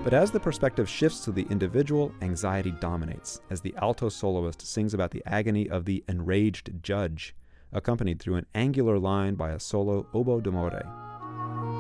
But as the perspective shifts to the individual, anxiety dominates, as the alto soloist sings about the agony of the enraged judge, accompanied through an angular line by a solo oboe d'amore.